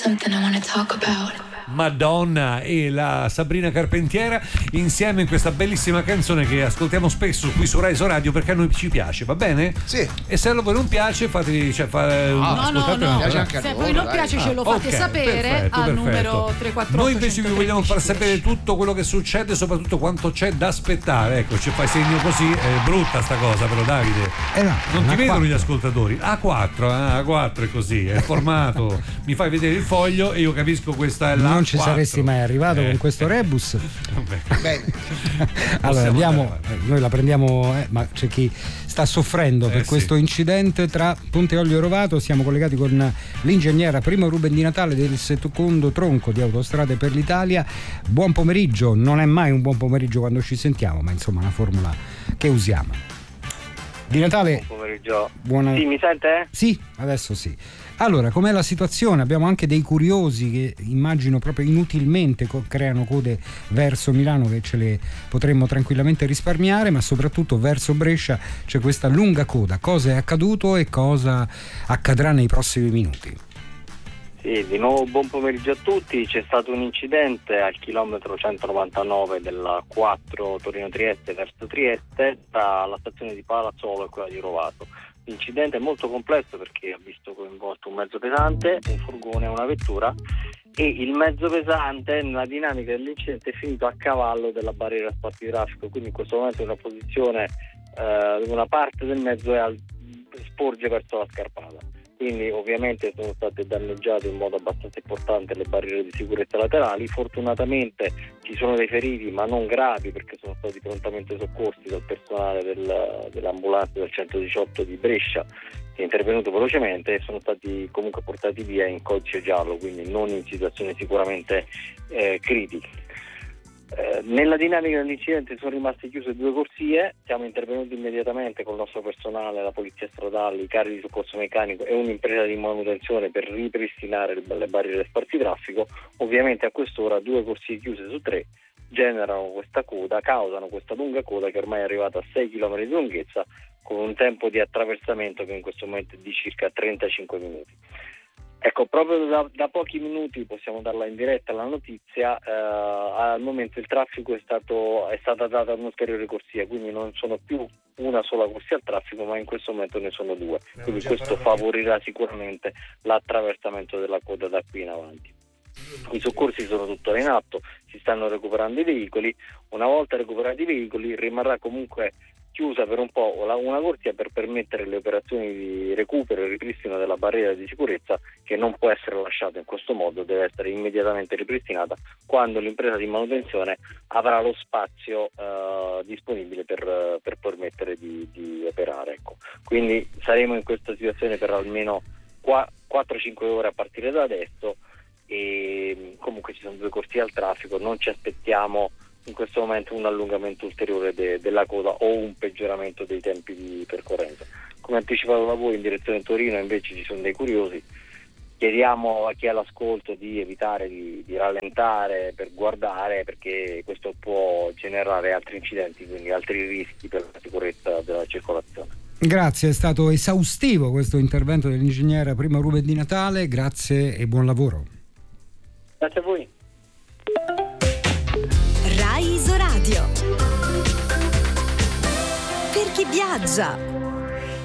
something I want to talk about. Madonna e la Sabrina Carpentiera insieme in questa bellissima canzone che ascoltiamo spesso qui su Rai Radio perché a noi ci piace, va bene? Sì. E se a voi non piace fatevi, No. Piace anche a Se noi, poi non dai. piace ce lo fate sapere perfetto. al numero 348. Noi invece vi vogliamo far sapere tutto quello che succede, soprattutto quanto c'è da aspettare. Ecco, ci fai segno così, è brutta sta cosa però, Davide. No, non ti vedono A4. gli ascoltatori. A4 è così, è formato. Mi fai vedere il foglio e io capisco questa è la Non ci saresti mai arrivato con questo rebus. Bene. Allora andiamo, noi la prendiamo, ma c'è chi sta soffrendo per questo incidente tra Ponte Olio e Rovato. Siamo collegati con l'ingegnera Primo Ruben Di Natale del secondo tronco di Autostrade per l'Italia. Buon pomeriggio, non è mai un buon pomeriggio quando ci sentiamo, ma insomma è una formula che usiamo. Di Natale. Buon pomeriggio. Sì, mi sente? Sì, adesso sì. Allora, com'è la situazione? Abbiamo anche dei curiosi che immagino proprio inutilmente creano code verso Milano, che ce le potremmo tranquillamente risparmiare, ma soprattutto verso Brescia c'è questa lunga coda. Cosa è accaduto e cosa accadrà nei prossimi minuti? Sì, di nuovo buon pomeriggio a tutti. C'è stato un incidente al chilometro 199 della 4 Torino-Trieste verso Trieste tra la stazione di Palazzolo e quella di Rovato. L'incidente è molto complesso perché ha visto coinvolto un mezzo pesante, un furgone e una vettura, e il mezzo pesante nella dinamica dell'incidente è finito a cavallo della barriera spartitraffico, quindi in questo momento è in una posizione una parte del mezzo sporge verso la scarpata. Quindi ovviamente sono state danneggiate in modo abbastanza importante le barriere di sicurezza laterali. Fortunatamente ci sono dei feriti, ma non gravi, perché sono stati prontamente soccorsi dal personale dell'ambulanza del 118 di Brescia, che è intervenuto velocemente, e sono stati comunque portati via in codice giallo, quindi non in situazioni sicuramente critiche. Nella dinamica dell'incidente sono rimaste chiuse 2 corsie, siamo intervenuti immediatamente con il nostro personale, la polizia stradale, i carri di soccorso meccanico e un'impresa di manutenzione per ripristinare le barriere spartitraffico. Ovviamente a quest'ora 2 corsie chiuse su 3 generano questa coda, causano questa lunga coda che ormai è arrivata a 6 km di lunghezza, con un tempo di attraversamento che in questo momento è di circa 35 minuti. Ecco, proprio da pochi minuti possiamo darla in diretta la notizia. Al momento il traffico è stata data un'ulteriore corsia, quindi non sono più una sola corsia al traffico, ma in questo momento ne sono 2. Quindi questo favorirà sicuramente l'attraversamento della coda da qui in avanti. I soccorsi sono tuttora in atto, si stanno recuperando i veicoli. Una volta recuperati i veicoli rimarrà comunque chiusa per un po' una corsia per permettere le operazioni di recupero e ripristino della barriera di sicurezza, che non può essere lasciata in questo modo, deve essere immediatamente ripristinata quando l'impresa di manutenzione avrà lo spazio disponibile per permettere di operare. Ecco. Quindi saremo in questa situazione per almeno 4-5 ore a partire da adesso, e comunque ci sono 2 corsie al traffico, non ci aspettiamo in questo momento un allungamento ulteriore della coda o un peggioramento dei tempi di percorrenza. Come anticipato da voi, in direzione Torino invece ci sono dei curiosi. Chiediamo a chi è all'ascolto di evitare di rallentare per guardare, perché questo può generare altri incidenti, quindi altri rischi per la sicurezza della circolazione. Grazie, è stato esaustivo questo intervento dell'ingegnere Primo Ruben Di Natale, grazie e buon lavoro. Grazie a voi. Rai Radio. Per chi viaggia.